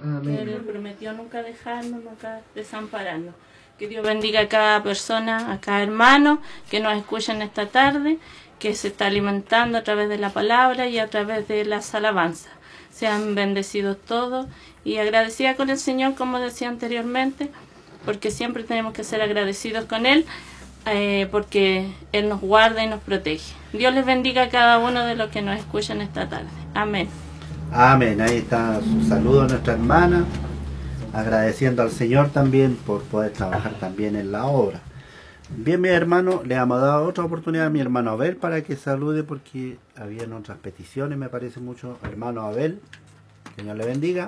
Amén. Él prometió nunca dejarnos, nunca desampararnos. Que Dios bendiga a cada persona, a cada hermano que nos escuchen esta tarde, que se está alimentando a través de la palabra y a través de las alabanzas. Sean bendecidos todos y agradecida con el Señor, como decía anteriormente, porque siempre tenemos que ser agradecidos con Él, porque Él nos guarda y nos protege. Dios les bendiga a cada uno de los que nos escuchan esta tarde. Amén. Amén. Ahí está su saludo a nuestra hermana, agradeciendo al Señor también por poder trabajar también en la obra. Bien, mi hermano, le hemos dado otra oportunidad a mi hermano Abel para que salude, porque habían otras peticiones, me parece mucho. Hermano Abel, Señor le bendiga.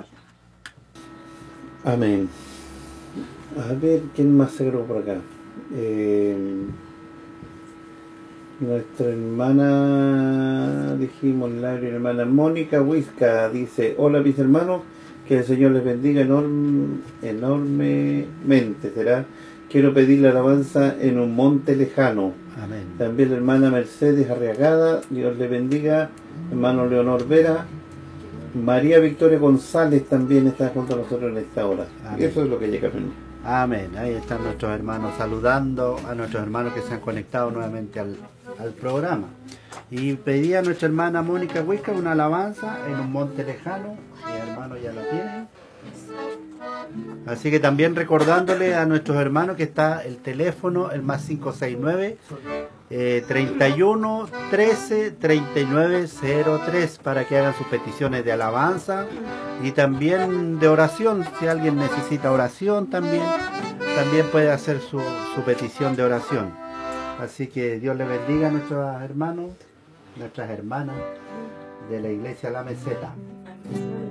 Amén. A ver, ¿quién más se agregó por acá? Nuestra hermana, dijimos, la hermana Mónica Huizca dice: hola mis hermanos, que el Señor les bendiga enormemente. Quiero pedir la alabanza en un monte lejano. Amén. También la hermana Mercedes Arriagada, Dios le bendiga. Hermano Leonor Vera. María Victoria González también está junto a nosotros en esta hora. Amén. Eso es lo que llega a mí. Amén. Ahí están nuestros hermanos saludando a nuestros hermanos que se han conectado nuevamente al programa. Y pedía a nuestra hermana Mónica Huizca una alabanza en un monte lejano. Mi hermano ya lo tiene. Así que también recordándole a nuestros hermanos que está el teléfono, el más 569 31 13 39 03, para que hagan sus peticiones de alabanza y también de oración. Si alguien necesita oración también puede hacer su petición de oración. Así que Dios le bendiga a nuestros hermanos, nuestras hermanas de la iglesia La Meseta.